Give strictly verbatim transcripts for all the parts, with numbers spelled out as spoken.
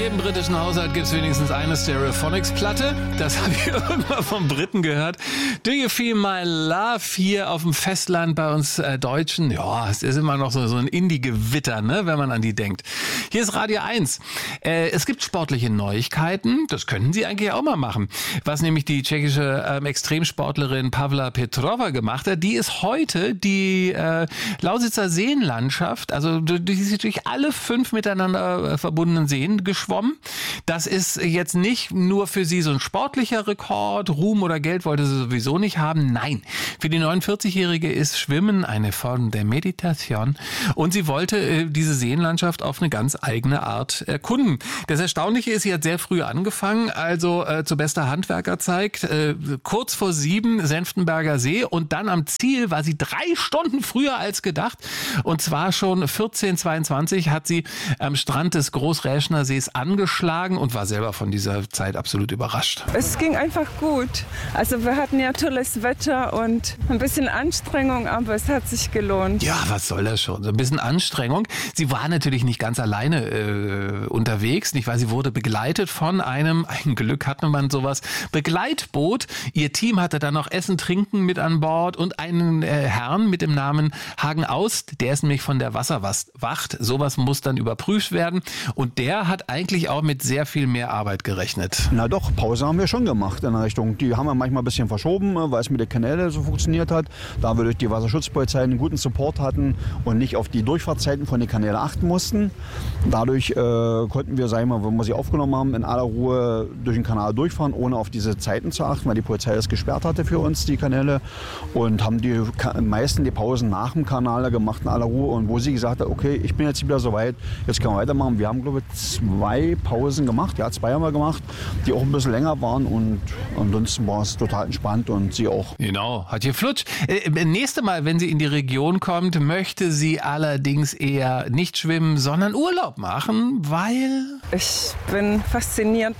jedem britischen Haushalt gibt es wenigstens eine Stereophonics-Platte. Das habe ich irgendwann vom Briten gehört. Do You Feel My Love hier auf dem Festland bei uns äh, Deutschen? Ja, es ist immer noch so, so ein Indie-Gewitter, ne, wenn man an die denkt. Hier ist Radio eins. Äh, es gibt sportliche Neuigkeiten. Das könnten Sie eigentlich auch mal machen. Was nämlich die tschechische ähm, Extremsportlerin Pavla Petrova gemacht hat, die ist heute die äh, Lausitzer Seenlandschaft, also durch, durch alle fünf miteinander äh, verbundenen Seen geschwommen. Das ist jetzt nicht nur für sie so ein sportlicher Rekord, Ruhm oder Geld wollte sie sowieso nicht haben. Nein, für die neunundvierzigjährige ist Schwimmen eine Form der Meditation und sie wollte äh, diese Seenlandschaft auf eine ganz eigene Art erkunden. Das Erstaunliche ist, sie hat sehr früh angefangen, also äh, zu bester Handwerkerzeit, äh, kurz vor sieben Senftenberger See und dann am Ziel war sie drei Stunden früher als gedacht und zwar schon vierzehn Uhr zweiundzwanzig hat sie am Strand des Großräschener Sees angeschlagen und war selber von dieser Zeit absolut überrascht. Es ging einfach gut. Also wir hatten ja tolles Wetter und ein bisschen Anstrengung, aber es hat sich gelohnt. Ja, was soll das schon? So ein bisschen Anstrengung. Sie war natürlich nicht ganz alleine äh, unterwegs, nicht, weil sie wurde begleitet von einem, ein Glück hatte man sowas, Begleitboot. Ihr Team hatte dann noch Essen, Trinken mit an Bord und einen äh, Herrn mit dem Namen Hagen Aust, der ist nämlich von der Wasserwacht. Sowas muss dann überprüft werden und der hat eigentlich auch mit sehr viel mehr Arbeit gerechnet. Na doch, Pause haben wir schon gemacht in der Richtung. Die haben wir manchmal ein bisschen verschoben, weil es mit den Kanälen so funktioniert hat. Da wir durch die Wasserschutzpolizei einen guten Support hatten und nicht auf die Durchfahrtszeiten von den Kanälen achten mussten. Dadurch äh, konnten wir, sagen wir mal, wenn wir sie aufgenommen haben, in aller Ruhe durch den Kanal durchfahren, ohne auf diese Zeiten zu achten, weil die Polizei das gesperrt hatte für uns, die Kanäle. Und haben die meisten die Pausen nach dem Kanal gemacht in aller Ruhe. Und wo sie gesagt hat, okay, ich bin jetzt wieder soweit, jetzt können wir weitermachen. Wir haben, glaube ich, zwei Pausen gemacht. Ja, zwei haben wir gemacht, die auch ein bisschen länger waren. Und ansonsten war es total entspannt und sie auch. Genau, hat hier Flutsch. Äh, nächste Mal, wenn sie in die Region kommt, möchte sie allerdings eher nicht schwimmen, sondern Urlaub machen, weil... Ich bin fasziniert,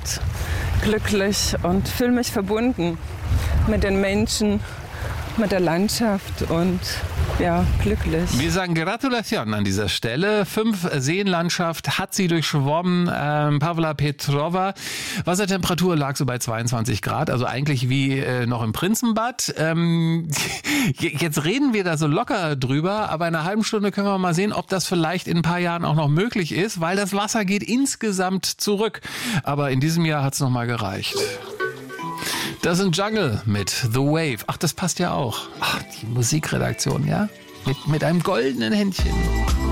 glücklich und fühle mich verbunden mit den Menschen, mit der Landschaft und ja, glücklich. Wir sagen Gratulation an dieser Stelle. Fünf Seenlandschaft hat sie durchschwommen. Ähm, Pavla Petrova. Wassertemperatur lag so bei zweiundzwanzig Grad, also eigentlich wie äh, noch im Prinzenbad. Ähm, jetzt reden wir da so locker drüber, aber in einer halben Stunde können wir mal sehen, ob das vielleicht in ein paar Jahren auch noch möglich ist, weil das Wasser geht insgesamt zurück. Aber in diesem Jahr hat es noch mal gereicht. Das sind Jungle mit The Wave. Ach, das passt ja auch. Ach, die Musikredaktion, ja? Mit, mit einem goldenen Händchen.